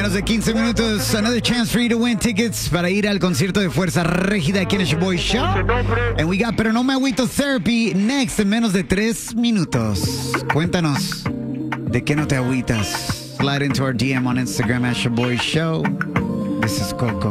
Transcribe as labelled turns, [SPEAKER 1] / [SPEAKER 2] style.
[SPEAKER 1] menos de 15 minutos, another chance for you to win tickets para ir al concierto de Fuerza Régida aquí en el Boy Show. And we got Pero No Me Agüito Therapy next en menos de 3 minutos. Cuéntanos, ¿de qué no te agüitas? Slide into our DM on Instagram at Boy Show. This is Coco.